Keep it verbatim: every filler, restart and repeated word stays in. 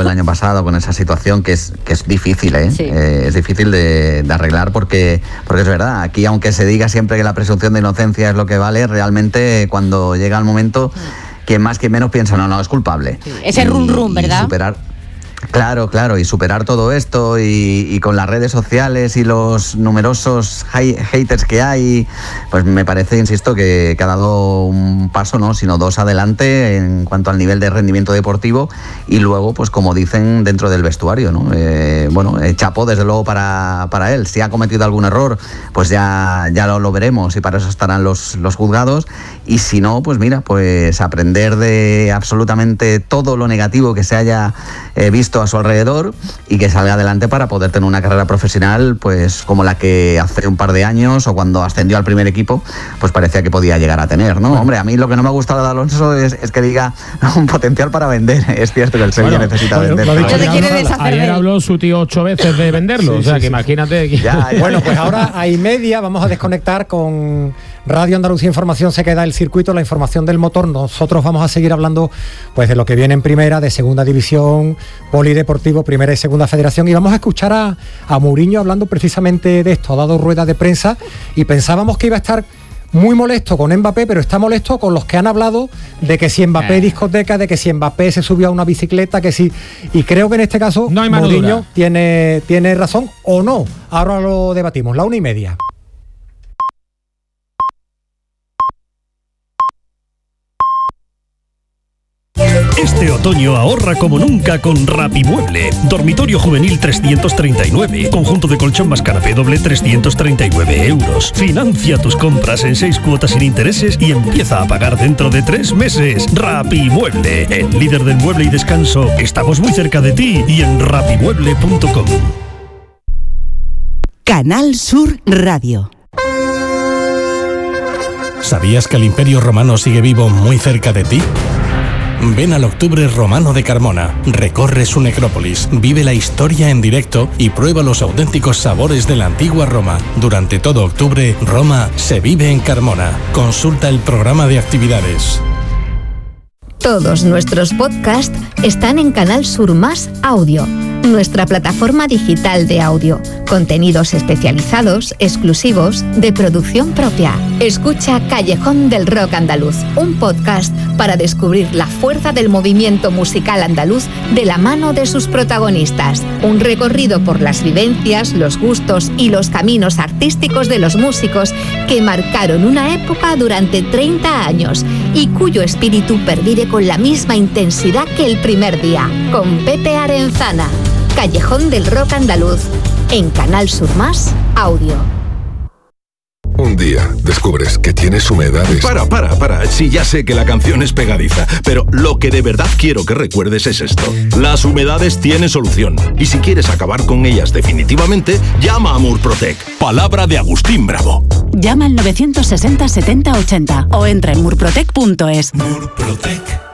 el año pasado con esa situación que es que es difícil, ¿eh? Sí. Eh, es difícil de, de arreglar porque, porque es verdad, aquí aunque se diga siempre que la presunción de inocencia es lo que vale, realmente cuando llega el momento, quien más, quien menos piensa, no, no, es culpable. Sí. Ese rum rum, ¿verdad? Y superar... Claro, claro, y superar todo esto y, y con las redes sociales y los numerosos hay, haters que hay, pues me parece, insisto, que, que ha dado un paso, no, sino dos adelante en cuanto al nivel de rendimiento deportivo y luego, pues como dicen, dentro del vestuario, ¿no? Eh, bueno, eh, chapó desde luego para, para él. Si ha cometido algún error, pues ya, ya lo, lo veremos y para eso estarán los, los juzgados. Y si no, pues mira, pues aprender de absolutamente todo lo negativo que se haya eh, visto a su alrededor y que salga adelante para poder tener una carrera profesional pues como la que hace un par de años o cuando ascendió al primer equipo pues parecía que podía llegar a tener, ¿no? Bueno. Hombre, a mí lo que no me ha gustado de Alonso es, es que diga un potencial para vender. Es cierto que el Sevilla bueno, necesita bueno, vender. Lo dicho, quiere deshacer ayer de habló su tío ocho veces de venderlo, sí, o sea sí, que sí, imagínate. Que... Ya, ya. Bueno, pues ahora a y media vamos a desconectar con Radio Andalucía Información, se queda el circuito, la información del motor. Nosotros vamos a seguir hablando pues de lo que viene en primera, de segunda división, polideportivo, primera y segunda federación, y vamos a escuchar a, a Mourinho hablando precisamente de esto. Ha dado rueda de prensa y pensábamos que iba a estar muy molesto con Mbappé, pero está molesto con los que han hablado de que si Mbappé discoteca, de que si Mbappé se subió a una bicicleta, que sí, y creo que en este caso no Mourinho tiene, tiene razón o no. Ahora lo debatimos, la una y media. Este otoño ahorra como nunca con Rapimueble. Dormitorio juvenil trescientos treinta y nueve. Conjunto de colchón más canapé doble trescientos treinta y nueve euros. Financia tus compras en seis cuotas sin intereses y empieza a pagar dentro de tres meses. Rapimueble, el líder del mueble y descanso. Estamos muy cerca de ti y en rapimueble punto com. Canal Sur Radio. ¿Sabías que el Imperio Romano sigue vivo muy cerca de ti? Ven al Octubre Romano de Carmona, recorre su necrópolis, vive la historia en directo y prueba los auténticos sabores de la antigua Roma. Durante todo octubre, Roma se vive en Carmona. Consulta el programa de actividades. Todos nuestros podcasts están en Canal Sur Más Audio, nuestra plataforma digital de audio. Contenidos especializados, exclusivos, de producción propia. Escucha Callejón del Rock Andaluz, un podcast para descubrir la fuerza del movimiento musical andaluz de la mano de sus protagonistas. Un recorrido por las vivencias, los gustos y los caminos artísticos de los músicos que marcaron una época durante treinta años y cuyo espíritu pervive con la misma intensidad que el primer día. Con Pepe Arenzana. Callejón del Rock Andaluz, en Canal Sur Más Audio. Un día descubres que tienes humedades. Para, para, para. Sí, ya sé que la canción es pegadiza, pero lo que de verdad quiero que recuerdes es esto. Las humedades tienen solución. Y si quieres acabar con ellas definitivamente, llama a Murprotec. Palabra de Agustín Bravo. Llama al novecientos sesenta setenta ochenta o entra en murprotec punto es. Murprotec.